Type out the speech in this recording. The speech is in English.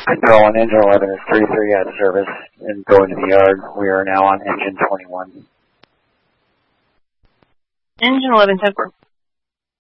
Control on engine 11 is 33 at service and going to the yard. We are now on engine 21. Engine 11, 10-4.